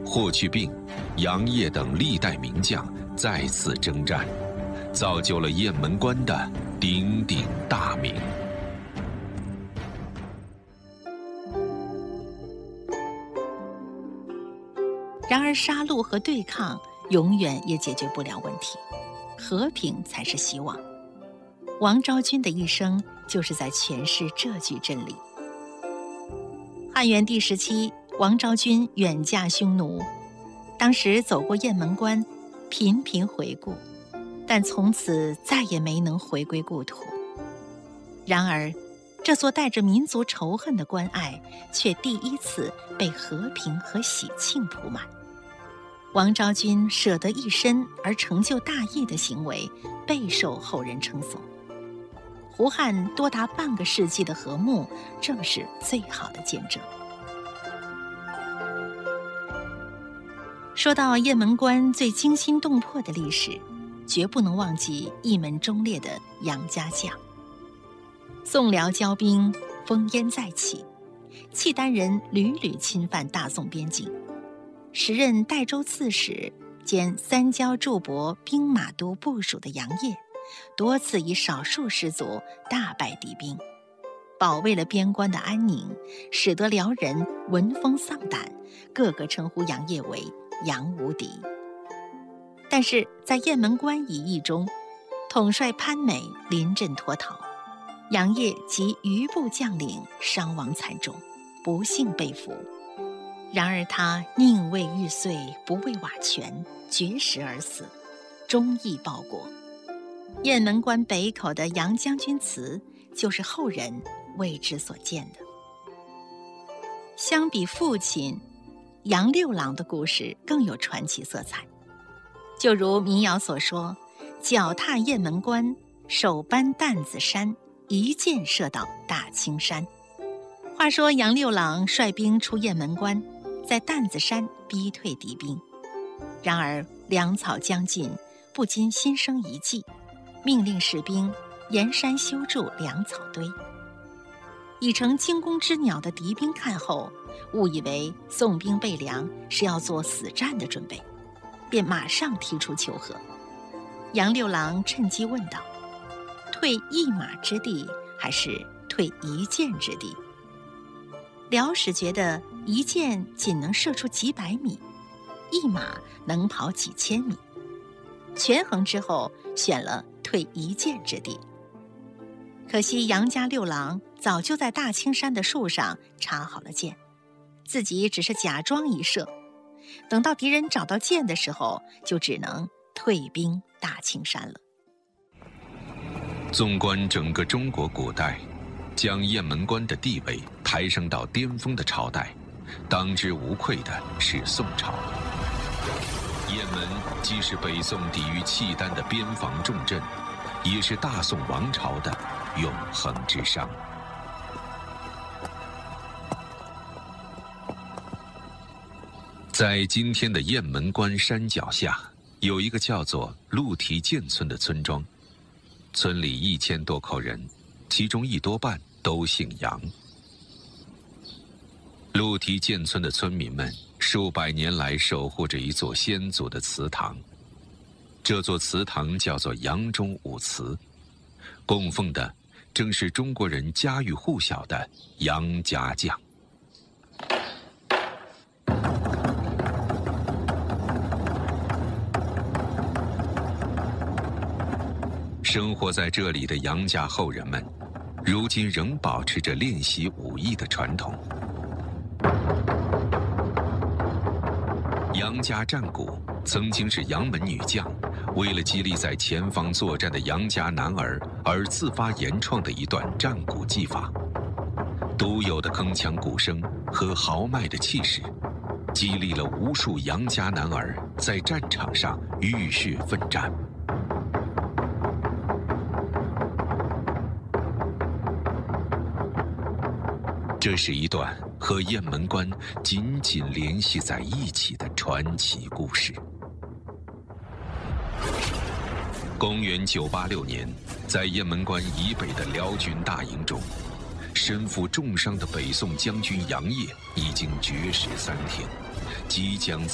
霍去病、杨业等历代名将再次征战，造就了雁门关的鼎鼎大名。 然而杀戮和对抗永远也解决不了问题，和平才是希望。王昭君的一生就是在诠释这句真理。汉元帝时期，王昭君远嫁匈奴，当时走过雁门关，频频回顾，但从此再也没能回归故土。然而，这座带着民族仇恨的关隘，却第一次被和平和喜庆铺满。王昭君舍得一身而成就大义的行为，备受后人称颂。胡汉多达半个世纪的和睦，正是最好的见证。说到雁门关最惊心动魄的历史，绝不能忘记一门忠烈的杨家将。宋辽交兵，烽烟再起，契丹人屡屡侵犯大宋边境。时任代州刺史兼三交驻泊兵马都部署的杨业，多次以少数士卒大败敌兵，保卫了边关的安宁，使得辽人闻风丧胆，个个称呼杨业为杨无敌。但是在雁门关一役中，统帅潘美临阵脱逃，杨业及余部将领伤亡惨重，不幸被俘。然而他宁为玉碎，不为瓦全，绝食而死，忠义报国。雁门关北口的杨将军祠，就是后人为之所建的。相比父亲，杨六郎的故事更有传奇色彩。就如民谣所说，脚踏雁门关，手搬担子山，一箭射到大青山。话说杨六郎率兵出雁门关，在担子山逼退敌兵，然而粮草将尽，不禁心生一计，命令士兵沿山修筑粮草堆。已成惊弓之鸟的敌兵看后，误以为宋兵备粮是要做死战的准备，便马上提出求和。杨六郎趁机问道：退一马之地，还是退一箭之地？辽使觉得一箭仅能射出几百米，一马能跑几千米，权衡之后选了退一箭之地。可惜杨家六郎早就在大青山的树上插好了箭，自己只是假装一射，等到敌人找到箭的时候，就只能退兵大青山了。 纵观整个中国古代，将雁门关的地位抬升到巅峰的朝代，当之无愧的是宋朝。雁门既是北宋抵御契丹的边防重镇，也是大宋王朝的永恒之殇。在今天的雁门关山脚下，有一个叫做鹿蹄涧村的村庄，村里1000多口人，其中1多半都姓杨。鹿蹄涧村的村民们数百年来守护着一座先祖的祠堂，这座祠堂叫做杨忠武祠，供奉的正是中国人家喻户晓的杨家将。生活在这里的杨家后人们，如今仍保持着练习武艺的传统。杨家战鼓曾经是杨门女将为了激励在前方作战的杨家男儿而自发研创的一段战鼓技法。独有的铿锵鼓声和豪迈的气势，激励了无数杨家男儿在战场上浴血奋战。这是一段和雁门关紧紧联系在一起的传奇故事。公元986年，在雁门关以北的辽军大营中，身负重伤的北宋将军杨业已经绝食3天，即将